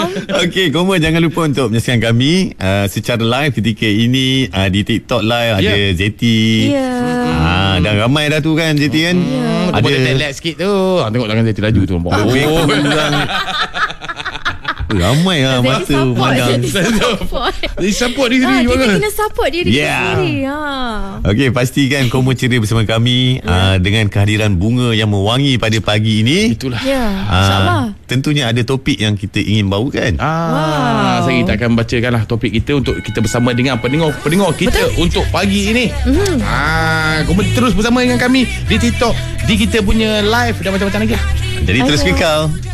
Okey, korang jangan lupa untuk menyaksikan kami secara live ketika ini di TikTok live ada ZT. Dan ramai dah tu kan ZT kan. Ada lag sikit tu. Tengok tangan ZT laju tu. Ramai lah mata pandang. Jadi support diri sendiri. Kita kena support diri sendiri. Okey, pastikan korang ceria bersama kami dengan kehadiran bunga yang mewangi pada pagi ini. Itulah. InsyaAllah. Tentunya ada topik yang kita ingin bawakan. Saya kita akan bacakanlah topik kita untuk kita bersama dengan pendengar kita untuk pagi ini. Korang terus bersama dengan kami di TikTok, di kita punya live dan macam-macam lagi. Jadi terus kekal.